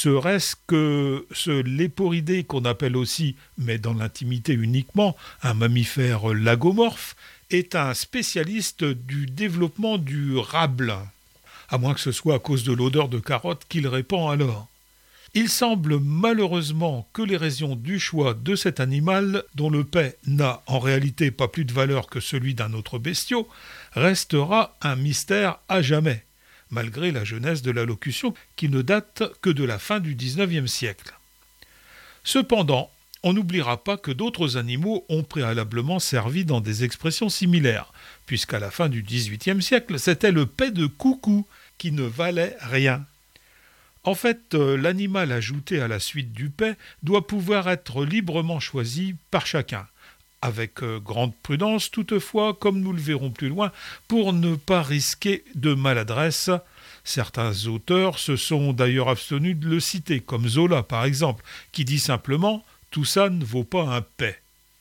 serait-ce que ce léporidé qu'on appelle aussi, mais dans l'intimité uniquement, un mammifère lagomorphe, est un spécialiste du développement du rable, à moins que ce soit à cause de l'odeur de carotte qu'il répand alors. Il semble malheureusement que les raisons du choix de cet animal, dont le paix n'a en réalité pas plus de valeur que celui d'un autre bestiau, restera un mystère à jamais, malgré la jeunesse de l'allocution qui ne date que de la fin du XIXe siècle. Cependant, on n'oubliera pas que d'autres animaux ont préalablement servi dans des expressions similaires, puisqu'à la fin du XVIIIe siècle, c'était le paix de coucou qui ne valait rien. En fait, l'animal ajouté à la suite du paix doit pouvoir être librement choisi par chacun, avec grande prudence toutefois, comme nous le verrons plus loin, pour ne pas risquer de maladresse. Certains auteurs se sont d'ailleurs abstenus de le citer, comme Zola par exemple, qui dit simplement « tout ça ne vaut pas un paix ».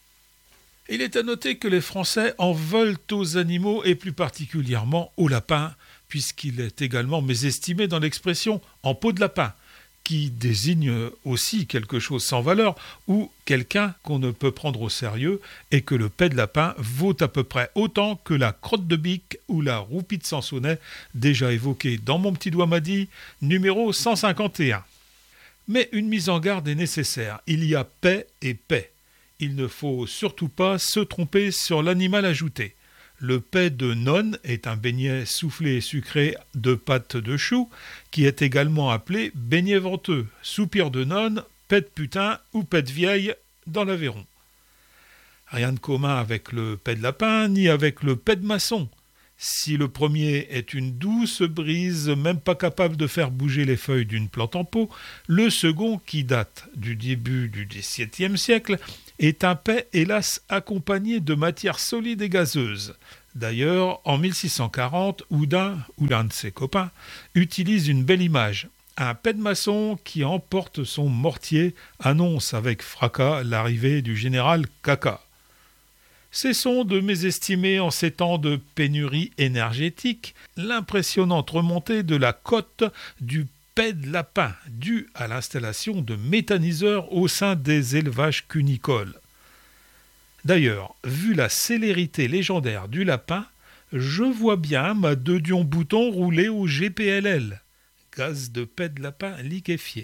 Il est à noter que les Français en veulent aux animaux et plus particulièrement aux lapins, puisqu'il est également mésestimé dans l'expression « en peau de lapin », qui désigne aussi quelque chose sans valeur ou quelqu'un qu'on ne peut prendre au sérieux et que le paix de lapin vaut à peu près autant que la crotte de bique ou la roupie de Sansonnet, déjà évoquée dans Mon petit doigt m'a dit, numéro 151. Mais une mise en garde est nécessaire, il y a paix et paix. Il ne faut surtout pas se tromper sur l'animal ajouté. Le paix de nonne est un beignet soufflé et sucré de pâte de chou qui est également appelé beignet venteux, soupir de nonne, paix de putain ou paix de vieille dans l'Aveyron. Rien de commun avec le paix de lapin ni avec le paix de maçon. Si le premier est une douce brise, même pas capable de faire bouger les feuilles d'une plante en pot, le second, qui date du début du XVIIe siècle, est un paix hélas accompagné de matières solides et gazeuses. D'ailleurs, en 1640, Houdin, ou l'un de ses copains, utilise une belle image. Un paix de maçon qui emporte son mortier annonce avec fracas l'arrivée du général Caca. Cessons de mésestimer en ces temps de pénurie énergétique l'impressionnante remontée de la cote du paix de lapin due à l'installation de méthaniseurs au sein des élevages cunicoles. D'ailleurs, vu la célérité légendaire du lapin, je vois bien ma Dion-Bouton rouler au GPLL, gaz de paix de lapin liquéfié.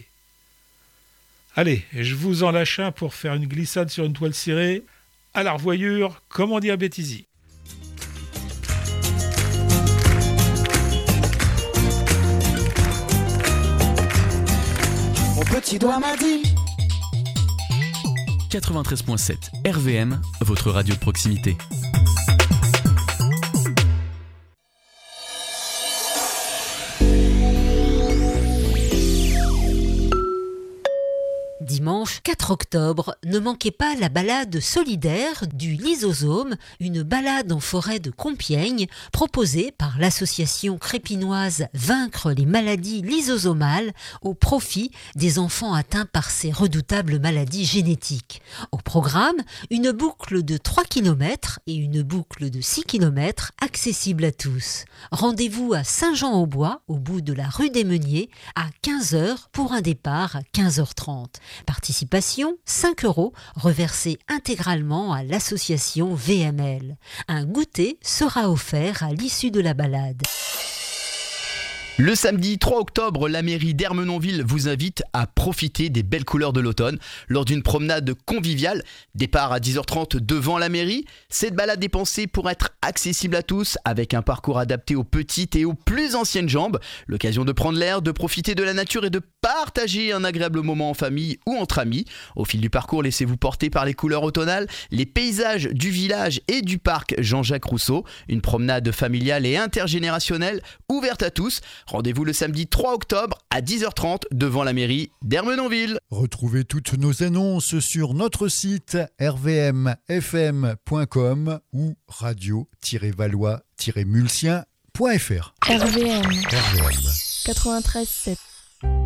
Allez, je vous en lâche un pour faire une glissade sur une toile cirée. À la revoyure, comme on dit à Béthisy. Mon petit doigt m'a dit 93.7 RVM, votre radio de proximité. Dimanche 4 octobre, ne manquez pas la balade solidaire du Lysosome, une balade en forêt de Compiègne, proposée par l'association crépinoise Vaincre les maladies lysosomales au profit des enfants atteints par ces redoutables maladies génétiques. Au programme, une boucle de 3 km et une boucle de 6 km accessible à tous. Rendez-vous à Saint-Jean-au-Bois, au bout de la rue des Meuniers, à 15h pour un départ à 15h30. Participation 5 €, reversés intégralement à l'association VML. Un goûter sera offert à l'issue de la balade. Le samedi 3 octobre, la mairie d'Ermenonville vous invite à profiter des belles couleurs de l'automne lors d'une promenade conviviale. Départ à 10h30 devant la mairie. Cette balade est pensée pour être accessible à tous avec un parcours adapté aux petites et aux plus anciennes jambes. L'occasion de prendre l'air, de profiter de la nature et de partager un agréable moment en famille ou entre amis. Au fil du parcours, laissez-vous porter par les couleurs automnales, les paysages du village et du parc Jean-Jacques Rousseau. Une promenade familiale et intergénérationnelle ouverte à tous. Rendez-vous le samedi 3 octobre à 10h30 devant la mairie d'Ermenonville. Retrouvez toutes nos annonces sur notre site rvmfm.com ou radio-valois-mulsien.fr. RVM 93.7